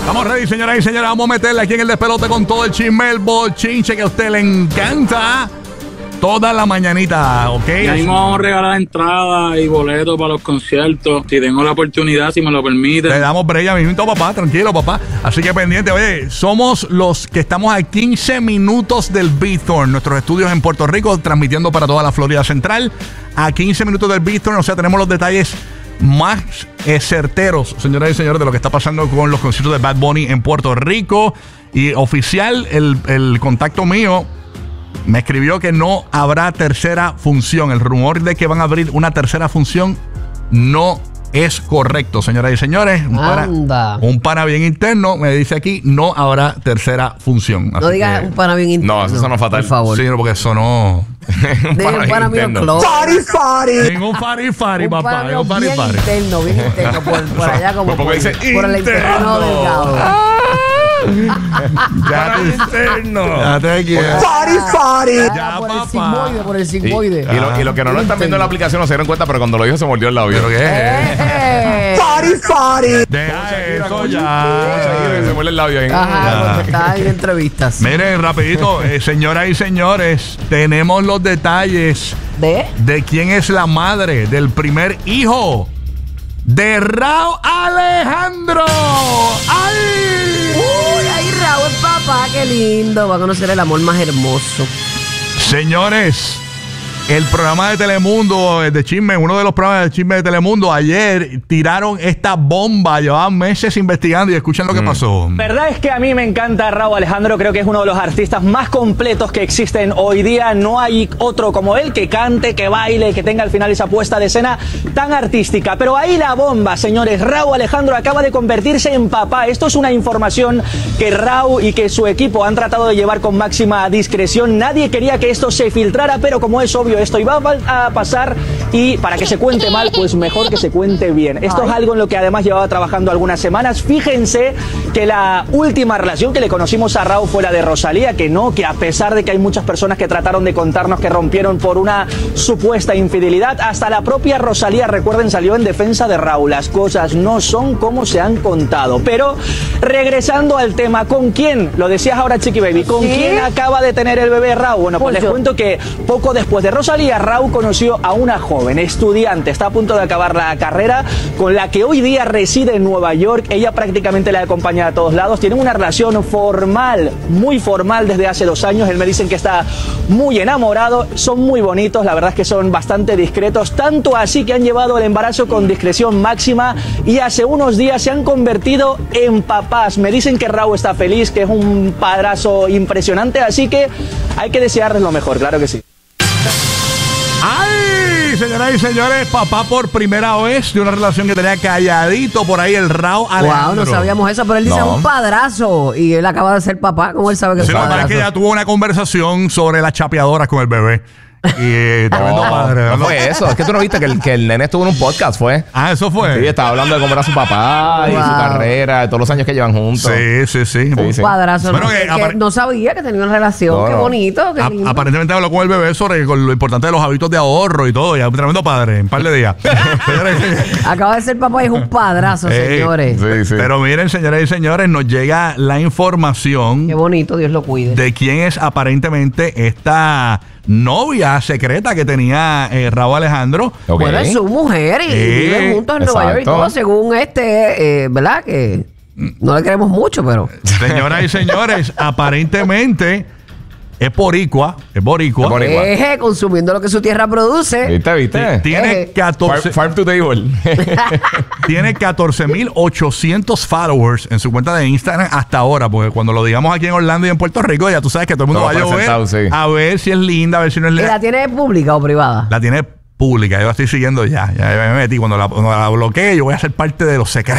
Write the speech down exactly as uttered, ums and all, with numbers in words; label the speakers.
Speaker 1: Estamos ready, señoras y señores. Vamos a meterle aquí en el despelote con todo el chisme, el bochinche que a usted le encanta. Toda la mañanita, ¿ok?
Speaker 2: Y ahí vamos a regalar entradas y boletos para los conciertos. Si tengo la oportunidad, si me lo permite.
Speaker 1: Le damos break a mi mismo, papá. Tranquilo, papá. Así que pendiente. Oye, somos los que estamos a quince minutos del Bithorn, nuestros estudios en Puerto Rico, transmitiendo para toda la Florida Central. A quince minutos del Bithorn, o sea, tenemos los detalles más eh, certeros, señoras y señores, de lo que está pasando con los conciertos de Bad Bunny en Puerto Rico. Y oficial, el, el contacto mío me escribió que no habrá tercera función. El rumor de que van a abrir una tercera función no es correcto, señoras y señores. Un pana, un pana bien interno me dice aquí, no habrá tercera función.
Speaker 3: No digas un pana bien interno.
Speaker 4: No, eso sonó fatal.
Speaker 3: Por favor.
Speaker 1: Sí, porque sonó...
Speaker 4: un pana
Speaker 3: un pana
Speaker 4: bien
Speaker 3: mío
Speaker 1: Fari Fari. Ningún Fari Fari, papá.
Speaker 3: Un
Speaker 1: un Fari
Speaker 3: bien
Speaker 1: Fari.
Speaker 3: interno, bien interno. Por, por allá como
Speaker 4: por,
Speaker 3: por,
Speaker 4: dice
Speaker 3: por el interno delgado.
Speaker 1: Ya te interno. Ya te quiero.
Speaker 3: Fari Fari.
Speaker 1: Ya,
Speaker 3: por
Speaker 1: papá.
Speaker 3: el sigmoide, por el sigmoide.
Speaker 4: Y, y, lo, y lo que no lo están viendo en la aplicación no se dieron cuenta, pero cuando lo dijo se mordió el labio.
Speaker 1: ¿Pero qué es?
Speaker 3: Eh.
Speaker 1: Fari Fari. Deja eso ya.
Speaker 4: Se muerde el labio ahí.
Speaker 3: Ajá, porque está en entrevistas.
Speaker 1: Miren, rapidito, eh, señoras y señores, tenemos los detalles
Speaker 3: ¿De?
Speaker 1: de quién es la madre del primer hijo de Rauw Alejandro. ¡Ay!
Speaker 3: Uy, ahí Raúl, papá, qué lindo. Va a conocer el amor más hermoso.
Speaker 1: Señores, el programa de Telemundo de chisme, uno de los programas de chisme de Telemundo, ayer tiraron esta bomba. Llevaban meses investigando y escuchen lo que pasó.
Speaker 5: Verdad es que a mí me encanta Rauw Alejandro. Creo que es uno de los artistas más completos que existen hoy día. No hay otro como él que cante, que baile, que tenga al final esa puesta de escena tan artística. Pero ahí la bomba, señores. Rauw Alejandro acaba de convertirse en papá. Esto es una información que Rauw y que su equipo han tratado de llevar con máxima discreción. Nadie quería que esto se filtrara, pero como es obvio, esto iba a pasar, y para que se cuente mal, pues mejor que se cuente bien. Esto es algo en lo que además llevaba trabajando algunas semanas. Fíjense que la última relación que le conocimos a Rauw fue la de Rosalía, que no, que a pesar de que hay muchas personas que trataron de contarnos que rompieron por una supuesta infidelidad, hasta la propia Rosalía, recuerden, salió en defensa de Rauw. Las cosas no son como se han contado. Pero regresando al tema, ¿con quién? Lo decías ahora, Chiqui Baby, ¿con ¿Sí? quién acaba de tener el bebé Rauw? Bueno, pues, pues les yo. cuento que poco después de Rosalía, Rauw conoció a una joven estudiante, está a punto de acabar la carrera, con la que hoy día reside en Nueva York. Ella prácticamente la acompaña a todos lados. Tienen una relación formal, muy formal desde hace dos años. Él me dicen que está muy enamorado, son muy bonitos, la verdad es que son bastante discretos, tanto así que han llevado el embarazo con discreción máxima y hace unos días se han convertido en papás. Me dicen que Rauw está feliz, que es un padrazo impresionante, así que hay que desearles lo mejor, claro que sí.
Speaker 1: ¡Ay! Señoras y señores, papá por primera vez de una relación que tenía calladito por ahí el Rauw Alejandro.
Speaker 3: Wow, no sabíamos eso, pero él dice no. un padrazo y él acaba de ser papá. ¿Cómo él sabe que
Speaker 1: sí,
Speaker 3: es padrazo?
Speaker 1: Es que ya tuvo una conversación sobre las chapeadoras con el bebé. Y tremendo
Speaker 4: no,
Speaker 1: padre.
Speaker 4: No fue eso. Es que tú no viste que el, que el nene estuvo en un podcast, ¿fue?
Speaker 1: Ah, eso fue.
Speaker 4: Sí, estaba hablando de cómo era su papá wow. y su carrera, de todos los años que llevan juntos.
Speaker 1: Sí, sí, sí.
Speaker 3: Un
Speaker 1: sí.
Speaker 3: padrazo.
Speaker 1: Bueno,
Speaker 3: no,
Speaker 1: que,
Speaker 3: que
Speaker 1: apar-
Speaker 3: no sabía que tenía una relación. No, qué bonito, qué lindo.
Speaker 1: A- aparentemente habló con el bebé sobre lo importante de los hábitos de ahorro y todo. Ya un tremendo padre, en un par de días.
Speaker 3: Acaba de ser papá y es un padrazo, hey, señores.
Speaker 4: Sí, sí.
Speaker 1: Pero miren, señoras y señores, nos llega la información.
Speaker 3: Qué bonito, Dios lo cuide.
Speaker 1: De quién es aparentemente esta novia secreta que tenía eh, Rauw Alejandro.
Speaker 3: Okay. Bueno, es su mujer y
Speaker 1: sí,
Speaker 3: viven juntos en Nueva York y todo, según este, eh, ¿verdad? Que no le queremos mucho, pero...
Speaker 1: Señoras y señores, aparentemente es boricua, es boricua. Es boricua.
Speaker 3: Eje, consumiendo lo que su tierra produce.
Speaker 4: ¿Viste, viste?
Speaker 1: Tiene catorce...
Speaker 4: Farm, farm to table.
Speaker 1: Tiene catorce mil ochocientos followers en su cuenta de Instagram hasta ahora, porque cuando lo digamos aquí en Orlando y en Puerto Rico, ya tú sabes que todo el mundo todo va a llover sí. a ver si es linda, a ver si no es linda.
Speaker 3: ¿Y la tiene pública o privada?
Speaker 1: La tiene pública, yo la estoy siguiendo ya. Ya me metí. Cuando la, cuando la bloqueé, yo voy a ser parte de los secretos.